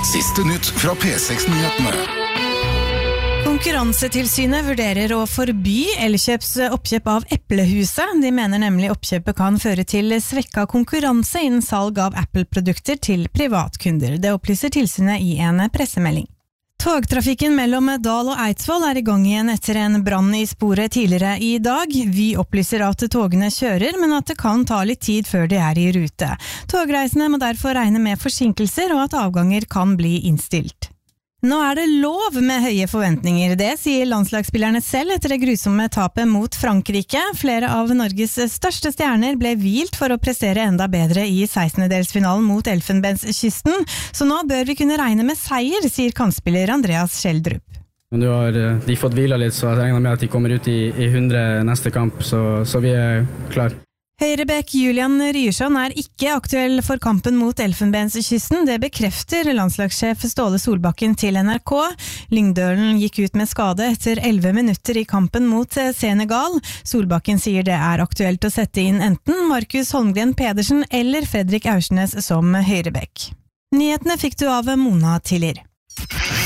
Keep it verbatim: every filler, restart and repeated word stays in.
Siste nytt fra P seks-nyhetene. Konkurransetilsynet vurderer å forby Elkjøps oppkjøp av Eplehuset. De mener nemlig oppkjøpet kan føre til svekket konkurranse innen salg av Apple-produkter til privatkunder. Det opplyser tilsynet i en pressemelding. Togtrafikken mellom Dal og Eidsvoll er i gang igjen etter en brann i sporet tidligere i dag. Vy opplyser at togene kjører, men at det kan ta litt tid før de er i rute. Togreisende må derfor regne med forsinkelser og at avganger kan bli innstilt. Nå er det lov med høye forventninger, det sier landslagsspillerne selv etter det grusomme tapet mot Frankrike. Flere av Norges største stjerner ble hvilt for å prestere enda bedre i sekstendedelsfinalen mot Elfenbenskysten, så nå bør vi kunne regne med seier, sier kantspiller Andreas Schjelderup. Men du har de fått hvila litt, så jeg regner med at de kommer ut i, i hundre neste kamp, så, så vi er klar. Høyrebekk Julian Ryerson er ikke aktuell for kampen mot Elfenbenskysten. Det bekrefter landslagssjef Ståle Solbakken til N R K. Lyngdølen gikk ut med skade etter elleve minutter i kampen mot Senegal. Solbakken sier det er aktuelt å sette inn enten Markus Holmgren Pedersen eller Fredrik Aursnes som høyrebekk. Nyhetene fikk du av Mona Tiller.